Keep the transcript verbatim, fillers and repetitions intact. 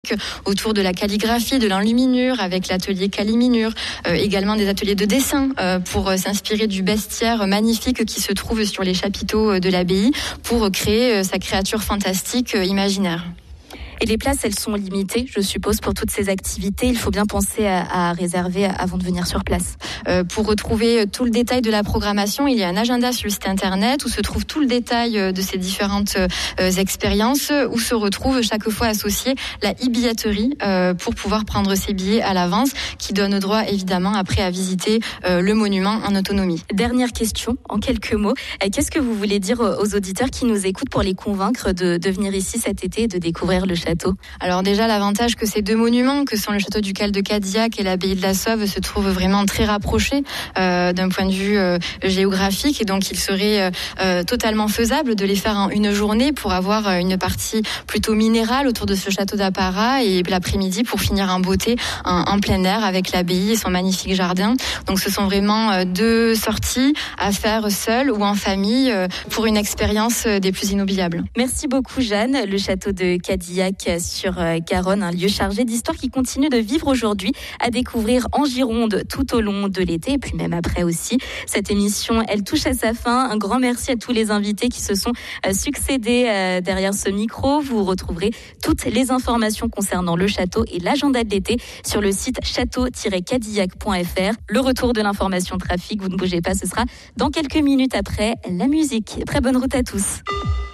artistiques autour de la calligraphie, de l'enluminure, avec l'atelier Caliminure, euh, également des ateliers de dessin euh, pour euh, s'inspirer du bestiaire magnifique qui se trouve sur les chapiteaux de l'abbaye pour créer euh, sa créature fantastique euh, imaginaire. Et les places, elles sont limitées, je suppose, pour toutes ces activités. Il faut bien penser à, à réserver avant de venir sur place. Euh, pour retrouver tout le détail de la programmation, il y a un agenda sur le site internet où se trouve tout le détail de ces différentes euh, expériences, où se retrouve chaque fois associée la e-billetterie euh, pour pouvoir prendre ses billets à l'avance, qui donne droit évidemment après à visiter euh, le monument en autonomie. Dernière question, en quelques mots. Qu'est-ce que vous voulez dire aux auditeurs qui nous écoutent pour les convaincre de, de venir ici cet été et de découvrir le château? Alors déjà, l'avantage que ces deux monuments, que sont le château ducal de Cadillac et l'abbaye de la Sauve, se trouvent vraiment très rapprochés euh, d'un point de vue euh, géographique, et donc il serait euh, totalement faisable de les faire en une journée pour avoir une partie plutôt minérale autour de ce château d'Apparat et l'après-midi pour finir en beauté en, en plein air avec l'abbaye et son magnifique jardin. Donc ce sont vraiment euh, deux sorties à faire seul ou en famille euh, pour une expérience des plus inoubliables. Merci beaucoup Jeanne. Le château de Cadillac sur Garonne, un lieu chargé d'histoire qui continue de vivre aujourd'hui, à découvrir en Gironde tout au long de l'été et puis même après aussi. Cette émission, elle touche à sa fin. Un grand merci à tous les invités qui se sont succédés derrière ce micro. Vous retrouverez toutes les informations concernant le château et l'agenda de l'été sur le site château tiret cadillac point f r. Le retour de l'information trafic, vous ne bougez pas, ce sera dans quelques minutes après la musique. Très bonne route à tous.